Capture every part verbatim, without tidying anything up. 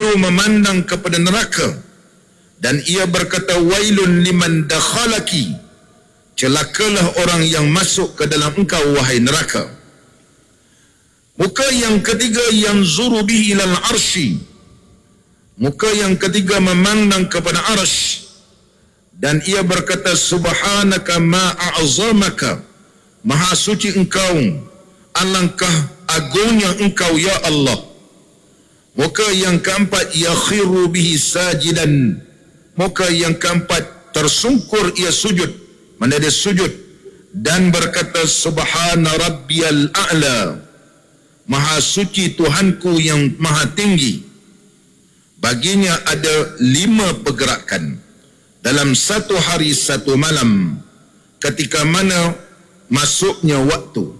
lalu memandang kepada neraka, dan ia berkata, wailun liman dakhalaki, celakalah orang yang masuk ke dalam engkau wahai neraka. Muka yang ketiga, yang zuru bihi ilal arsy, muka yang ketiga memandang kepada arsy, dan ia berkata, subhanaka ma a'zamaka, maha suci engkau, alangkah agungnya engkau ya Allah. Muka yang keempat, yakhiru bihi sajidan, muka yang keempat tersungkur ia sujud, mana dia sujud, dan berkata, subhana rabbiyal a'la, maha suci Tuhanku yang maha tinggi. Baginya ada lima pergerakan dalam satu hari satu malam, ketika mana masuknya waktu.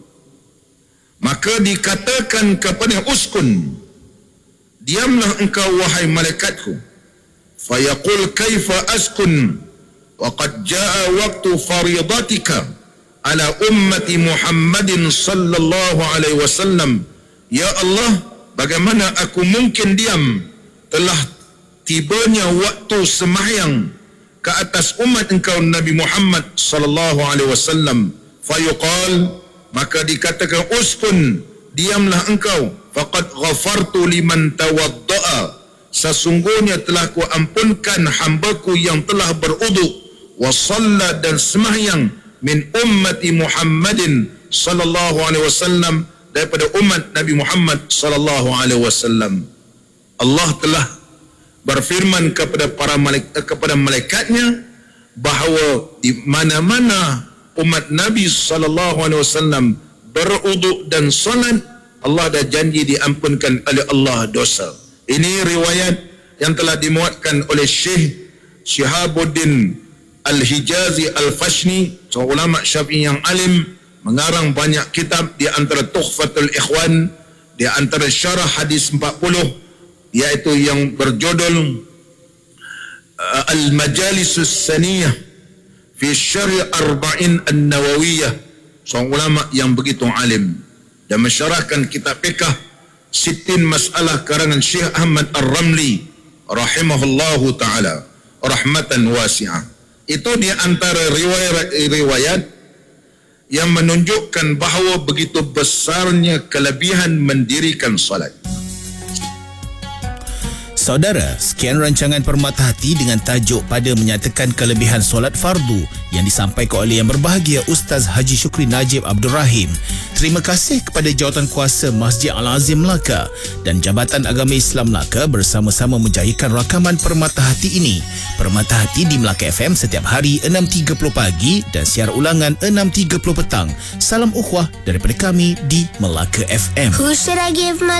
Maka dikatakan kepada uskun, diamlah engkau wahai malaikatku. Fayaqul kaifa askun wa qad jaa waktu faridatika ala ummati Muhammadin sallallahu alaihi wasallam. Ya Allah, bagaimana aku mungkin diam, telah tibanya waktu sembahyang ke atas umat engkau Nabi Muhammad sallallahu alaihi wasallam. Fayuqal, maka dikatakan uskun, diamlah engkau. Faqad ghafartu liman tawadda'a, sesungguhnya telah ku ampunkan hambaku yang telah beruduk, wa shalla, dan sembahyang, min ummati Muhammadin sallallahu alaihi wasallam, daripada umat Nabi Muhammad sallallahu alaihi wasallam. Allah telah berfirman kepada para malaikat, kepada malaikatnya, bahawa di mana-mana umat Nabi sallallahu alaihi wasallam beruduk dan salat, Allah dah janji diampunkan oleh Allah dosa. Ini riwayat yang telah dimuatkan oleh Syekh Syihabuddin Al-Hijazi Al-Fashni, seorang ulama Syafi'i yang alim, mengarang banyak kitab, di antara Tuhfatul Ikhwan, di antara syarah hadis empat puluh, iaitu yang berjudul uh, Al-Majalisus Saniyah fi Syar'i Arba'in An-Nawawiyah, seorang ulama yang begitu alim, dan mensyarahkan kitab fiqh Sittin Masalah karangan Syekh Ahmad Ar-Ramli rahimahullahu ta'ala rahmatan wasi'ah. Itu di antara riwayat-riwayat yang menunjukkan bahawa begitu besarnya kelebihan mendirikan salat. Saudara, sekian rancangan Permata Hati dengan tajuk pada menyatakan kelebihan solat fardu yang disampaikan oleh yang berbahagia Ustaz Haji Syukri Najib Abdul Rahim. Terima kasih kepada Jawatankuasa Masjid Al-Azim Melaka dan Jabatan Agama Islam Melaka bersama-sama menjayakan rakaman Permata Hati ini. Permata Hati di Melaka F M setiap hari enam tiga puluh pagi dan siar ulangan enam tiga puluh petang. Salam ukhuwah daripada kami di Melaka F M. Who should I give my